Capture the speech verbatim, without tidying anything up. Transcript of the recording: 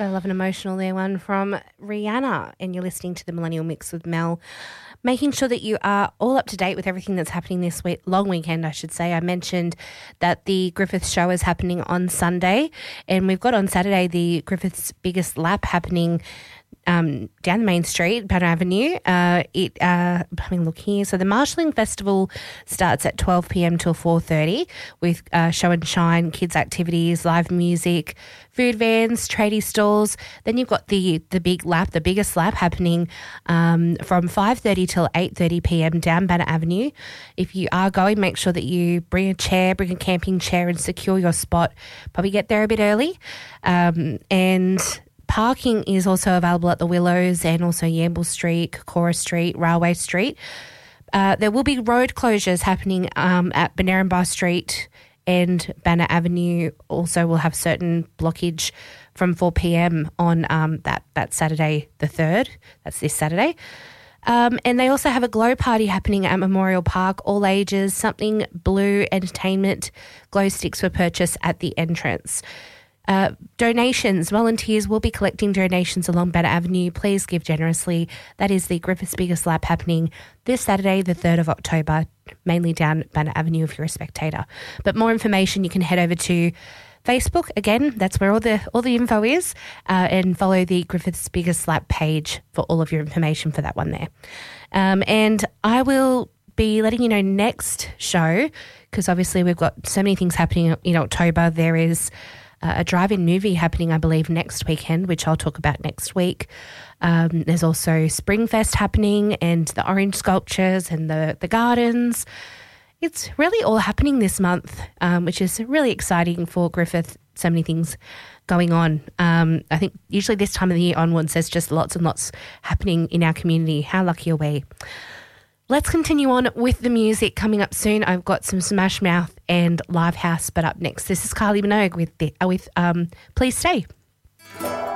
I love an emotional there one from Rihanna, and you're listening to the Millennial Mix with Mel. Making sure that you are all up to date with everything that's happening this week, long weekend, I should say. I mentioned that the Griffiths show is happening on Sunday, and we've got on Saturday the Griffiths Biggest Lap happening Um, down the main street, Banner Avenue. Uh, it, uh, having a look here. So the Marshalling Festival starts at twelve p.m. till four thirty with uh, show and shine, kids activities, live music, food vans, tradie stalls. Then you've got the the big lap, the biggest lap happening um, from five thirty till eight thirty p.m. down Banner Avenue. If you are going, make sure that you bring a chair, bring a camping chair and secure your spot. Probably get there a bit early. Um, and parking is also available at the Willows and also Yamble Street, Cora Street, Railway Street. Uh, there will be road closures happening um, at Bannerambah Street and Banner Avenue. Also will have certain blockage from four p.m. on um, that, that Saturday the third. That's this Saturday. Um, and they also have a glow party happening at Memorial Park, all ages, something blue entertainment. Glow sticks were purchased at the entrance. Uh, donations. Volunteers will be collecting donations along Banner Avenue. Please give generously. That is the Griffiths Biggest Lap happening this Saturday, the third of October, mainly down Banner Avenue if you're a spectator. But more information, you can head over to Facebook. Again, that's where all the all the info is, uh, and follow the Griffiths Biggest Lap page for all of your information for that one there. Um, and I will be letting you know next show, because obviously we've got so many things happening in October. There is Uh, a drive-in movie happening, I believe, next weekend, which I'll talk about next week. Um, there's also Springfest happening and the orange sculptures and the, the gardens. It's really all happening this month, um, which is really exciting for Griffith. So many things going on. Um, I think usually this time of the year onwards, there's just lots and lots happening in our community. How lucky are we? Let's continue on with the music coming up soon. I've got some Smash Mouth and Livehouse, but up next, this is Kylie Minogue with the, with um, Please Stay.